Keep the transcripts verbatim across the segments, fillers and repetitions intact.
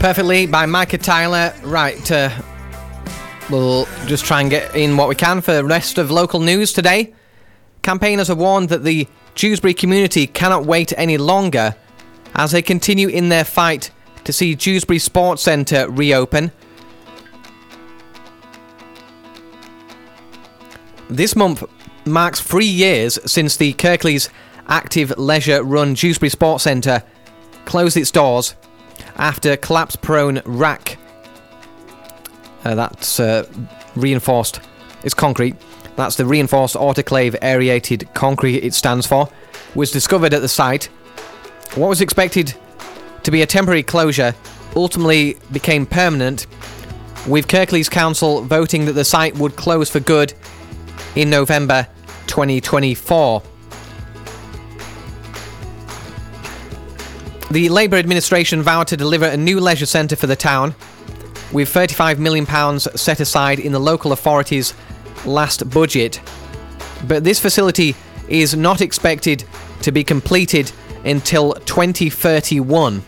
Perfectly by Micah Tyler. Right, uh, we'll just try and get in what we can for the rest of local news today. Campaigners are warned that the Dewsbury community cannot wait any longer as they continue in their fight to see Dewsbury Sports Centre reopen. This month marks three years since the Kirklees active leisure-run Dewsbury Sports Centre closed its doors after collapse-prone rack. Uh, that's uh, reinforced. It's concrete. That's the reinforced autoclave aerated concrete it stands for. Was discovered at the site. What was expected to be a temporary closure ultimately became permanent, with Kirklees Council voting that the site would close for good in November twenty twenty-four. The Labour administration vowed to deliver a new leisure centre for the town, with thirty-five million pounds set aside in the local authority's last budget. But this facility is not expected to be completed until twenty thirty-one.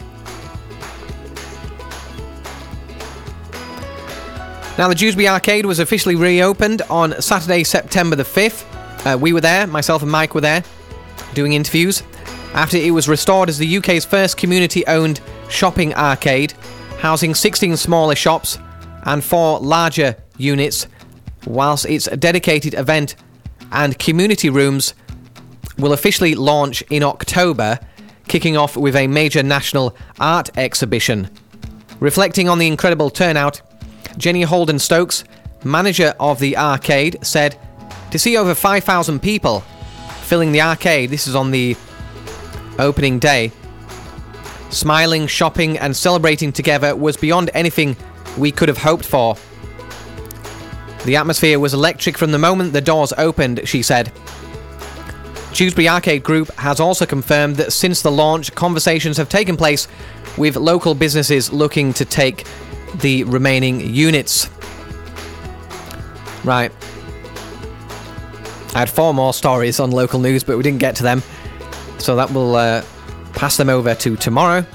Now, the Dewsbury Arcade was officially reopened on Saturday, September the fifth. Uh, we were there, myself and Mike were there, doing interviews, after it was restored as the U K's first community-owned shopping arcade, housing sixteen smaller shops and four larger units, whilst its dedicated event and community rooms will officially launch in October, kicking off with a major national art exhibition. Reflecting on the incredible turnout, Jenny Holden-Stokes, manager of the arcade, said, "To see over five thousand people filling the arcade," this is on the opening day, "smiling, shopping and celebrating together was beyond anything we could have hoped for. The atmosphere was electric from the moment the doors opened," she said. Dewsbury Arcade Group has also confirmed that since the launch, conversations have taken place with local businesses looking to take the remaining units. Right. I had four more stories on local news, but we didn't get to them. So that will uh, pass them over to tomorrow.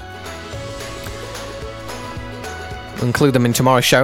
We'll include them in tomorrow's show.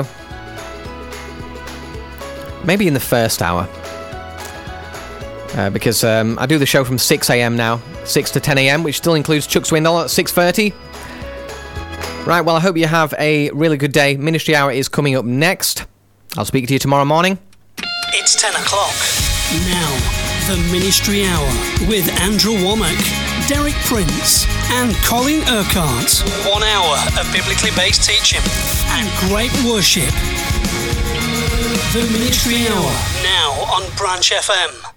Maybe in the first hour. Uh, because um, I do the show from six a.m. now. six to ten a.m, which still includes Chuck Swindle at six thirty. Right, well, I hope you have a really good day. Ministry Hour is coming up next. I'll speak to you tomorrow morning. It's ten o'clock. Now, the Ministry Hour with Andrew Womack, Derek Prince and Colin Urquhart. One hour of biblically based teaching and great worship. The Ministry Hour, now on Branch F M.